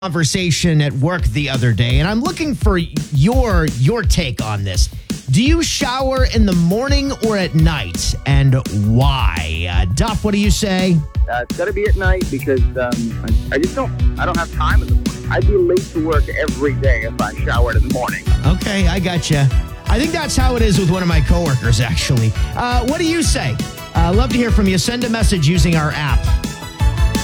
conversation at work the other day, and I'm looking for your take on this. Do you shower in the morning or at night, and why? Duff, what do you say? It's got to be at night because I don't have time in the morning. I'd be late to work every day if I showered in the morning. Okay, I gotcha. I think that's how it is with one of my coworkers, actually. What do you say? Love to hear from you. Send a message using our app.